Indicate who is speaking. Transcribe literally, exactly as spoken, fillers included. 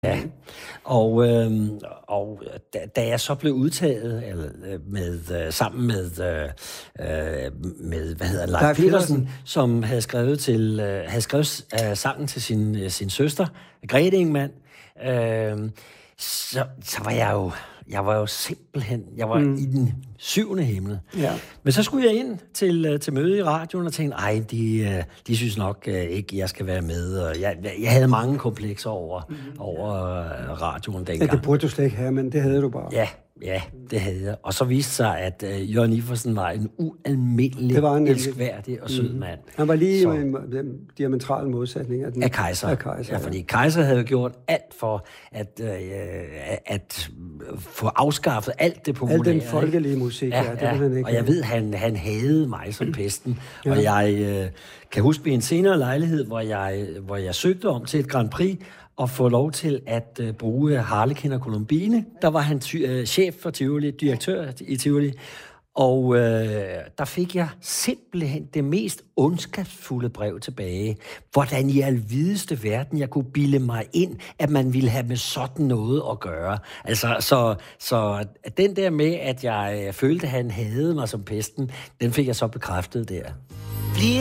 Speaker 1: Ja, og, øh, og da, da jeg så blev udtaget eller, med, øh, sammen med, øh, med hvad hedder Leif Petersen, som havde skrevet, til, øh, havde skrevet øh, sangen til sin, øh, sin søster, Grete Ingemann, øh, så, så var jeg jo jeg var jo simpelthen, jeg var mm. i den syvende himmel. Ja. Men så skulle jeg ind til, til møde i radioen og tænkte, ej, de, de synes nok ikke, jeg skal være med. Og jeg, jeg havde mange komplekser over, mm. over radioen dengang.
Speaker 2: Ja, det burde du slet ikke have, men det havde du bare.
Speaker 1: Ja, ja, det havde jeg. Og så viste sig, at uh, Jørgen Iversen var en ualmindelig, en elskværdig og sød mm. mand.
Speaker 2: Han var lige så, en diametral modsætning af, den,
Speaker 1: af Kaiser.
Speaker 2: Af Kaiser
Speaker 1: ja, fordi ja. Kaiser havde gjort alt for at, uh, at få afskaffet alt det populære.
Speaker 2: Al den folkelige musik, ja. ja, det
Speaker 1: ja.
Speaker 2: Han ikke
Speaker 1: og jeg ved, han, han havde mig som pesten.
Speaker 2: ja.
Speaker 1: Og jeg uh, kan huske ved en senere lejlighed, hvor jeg, hvor jeg søgte om til et Grand Prix, og få lov til at uh, bruge Harlekin og Columbine. Der var han ty- uh, chef for Tivoli, direktør i Tivoli, og uh, der fik jeg simpelthen det mest ondskabsfulde brev tilbage. Hvordan i alvideste verden jeg kunne bilde mig ind, at man ville have med sådan noget at gøre. Altså, så, så den der med, at jeg følte, at han havde mig som pesten, den fik jeg så bekræftet der.